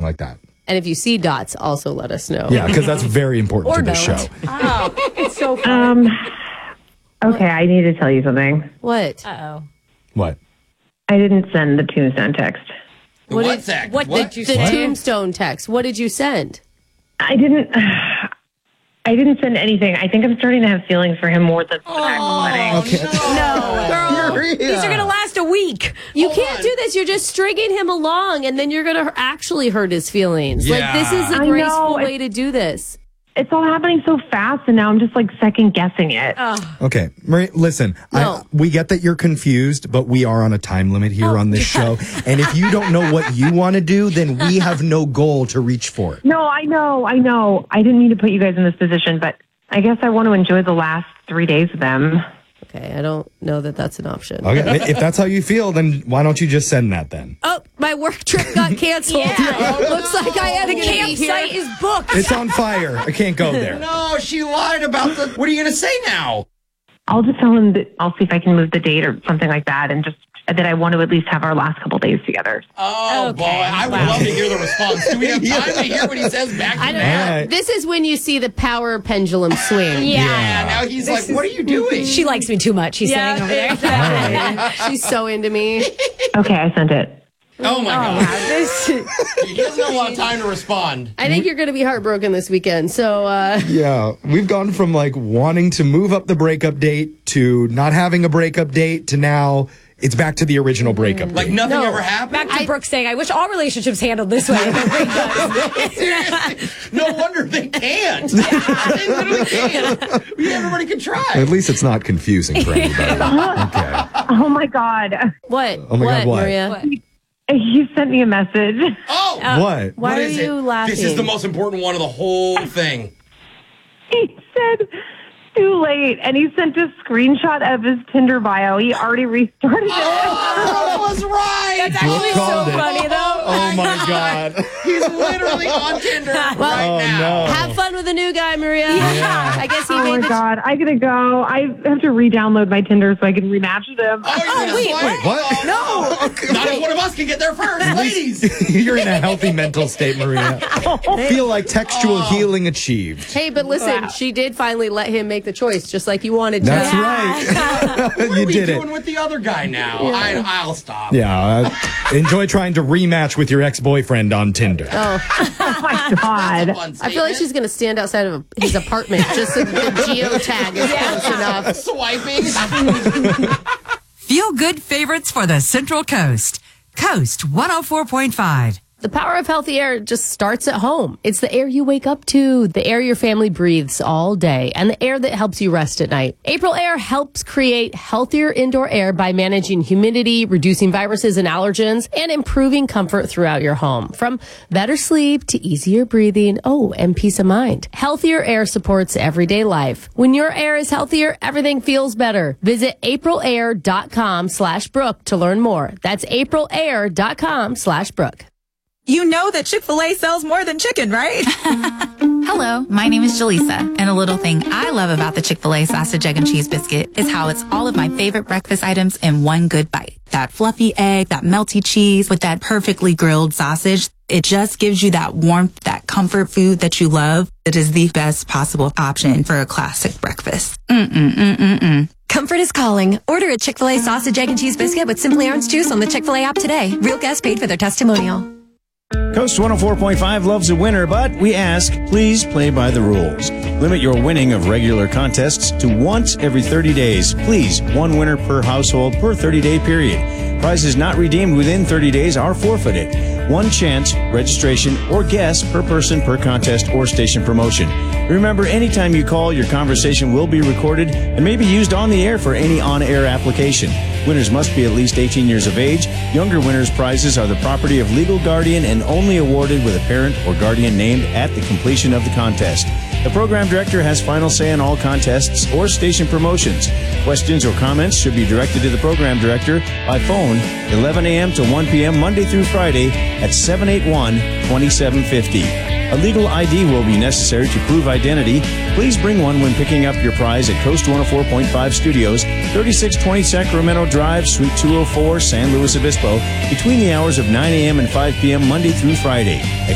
like that. And if you see dots, also let us know. Yeah, because that's very important to the show. Oh, it's so fun. Okay, I need to tell you something. What? Uh-oh. What? I didn't send the Tombstone text. What did you The say? Tombstone text. What did you send? I didn't send anything. I think I'm starting to have feelings for him more than I'm letting. Okay. No, girl. Maria. These are going to last a week. You can't do this. You're just stringing him along, and then you're going to actually hurt his feelings. Like, this is a I graceful know. way to do this. It's all happening so fast, and now I'm just like second guessing it. Okay, Maria, listen, No. we get that you're confused, but we are on a time limit here on this show. And if you don't know what you want to do, then we have no goal to reach for. No, I know. I didn't mean to put you guys in this position, but I guess I want to enjoy the last 3 days with them. Okay, I don't know that that's an option. Okay, if that's how you feel, then why don't you just send that then? Oh, my work trip got canceled. Looks like I am going to be here. Campsite is booked. It's on fire. I can't go there. No, she lied about the... What are you going to say now? I'll just tell him that I'll see if I can move the date or something like that, and just that I want to at least have our last couple days together. Oh, boy. I would love to hear the response. Do we have time to hear what he says back I to don't back? know. Right. This is when you see the power pendulum swing. Yeah, now he's like, what are you doing? She likes me too much. He's saying over there. Exactly. She's so into me. Okay, I sent it. Oh, my God. He doesn't have a lot of time to respond. I think you're going to be heartbroken this weekend. So, Yeah, we've gone from like wanting to move up the breakup date to not having a breakup date to now it's back to the original breakup Like date. nothing ever happened? Back to Brooke saying, I wish all relationships handled this way. No wonder they can't. They literally can't. Everybody can try. At least it's not confusing for anybody. Okay. Oh my God. what? Oh my God, what? Maria? He sent me a message. Oh! What? Why What are is you it? laughing? This is the most important one of the whole thing. He said, too late. And he sent a screenshot of his Tinder bio. He already restarted it. Oh, that was right. That's actually Brooke so called it. funny, though. Oh my God. He's literally on Tinder right now. no. Have fun with the new guy, Maria. Yeah. I guess he Oh made my the God. I gotta go. I have to re-download my Tinder so I can rematch them. Oh, you're gonna wait, swipe? what? No. Not if one of us can get there first. Ladies. You're in a healthy mental state, Maria. Feel like textual healing achieved. Hey, but listen, she did finally let him make the choice, just like you wanted to. That's right. What are You we did doing it. with the other guy now? I'll stop. Yeah. Enjoy trying to rematch with your ex-boyfriend on Tinder. Oh my God. Fun I feel like she's going to stand outside of his apartment just so the geotag is close enough. swiping. Feel good favorites for the Central Coast. Coast 104.5. The power of healthy air just starts at home. It's the air you wake up to, the air your family breathes all day, and the air that helps you rest at night. April Air helps create healthier indoor air by managing humidity, reducing viruses and allergens, and improving comfort throughout your home. From better sleep to easier breathing, and peace of mind. Healthier air supports everyday life. When your air is healthier, everything feels better. Visit aprilair.com/Brooke to learn more. That's aprilair.com/Brooke. You know that Chick-fil-A sells more than chicken, right? Hello, my name is Jaleesa, and a little thing I love about the Chick-fil-A sausage, egg, and cheese biscuit is how it's all of my favorite breakfast items in one good bite. That fluffy egg, that melty cheese with that perfectly grilled sausage. It just gives you that warmth, that comfort food that you love. It is the best possible option for a classic breakfast. Comfort is calling. Order a Chick-fil-A sausage, egg, and cheese biscuit with Simply Orange Juice on the Chick-fil-A app today. Real guests paid for their testimonial. Coast 104.5 loves a winner, but we ask, please play by the rules. Limit your winning of regular contests to once every 30 days. Please, one winner per household per 30-day period. Prizes not redeemed within 30 days are forfeited. One chance, registration, or guess per person per contest or station promotion. Remember, anytime you call, your conversation will be recorded and may be used on the air for any on-air application. Winners must be at least 18 years of age. Younger winners' prizes are the property of legal guardian and only awarded with a parent or guardian named at the completion of the contest. The program director has final say on all contests or station promotions. Questions or comments should be directed to the program director by phone 11 a.m. to 1 p.m. Monday through Friday at 781-2750. A legal ID will be necessary to prove identity. Please bring one when picking up your prize at Coast 104.5 Studios, 3620 Sacramento Drive, Suite 204, San Luis Obispo, between the hours of 9 a.m. and 5 p.m. Monday through Friday.